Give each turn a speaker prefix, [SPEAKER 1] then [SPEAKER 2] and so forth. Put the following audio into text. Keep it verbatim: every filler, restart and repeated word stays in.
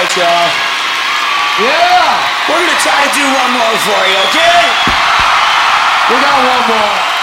[SPEAKER 1] right, y'all.
[SPEAKER 2] Yeah!
[SPEAKER 1] We're gonna try to do one more for you, okay?
[SPEAKER 2] We got one more.